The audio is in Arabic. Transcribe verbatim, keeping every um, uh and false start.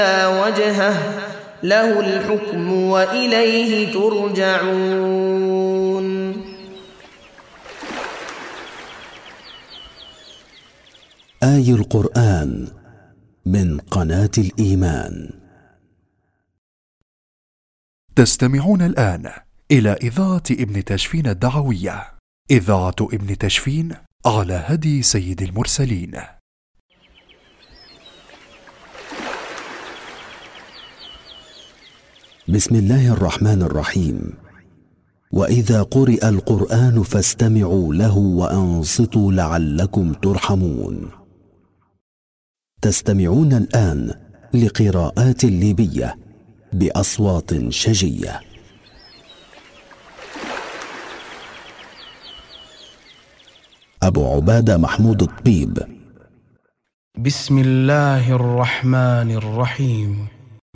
وجهه له الحكم وإليه ترجعون. آي القرآن من قناة الإيمان. تستمعون الآن إلى إذاعة ابن تشفين الدعوية، إذاعة ابن تشفين على هدي سيد المرسلين. بسم الله الرحمن الرحيم. وإذا قرئ القرآن فاستمعوا له وأنصتوا لعلكم ترحمون. تستمعون الآن لقراءات ليبية بأصوات شجية. أبو عبادة محمود الطيب. بسم الله الرحمن الرحيم.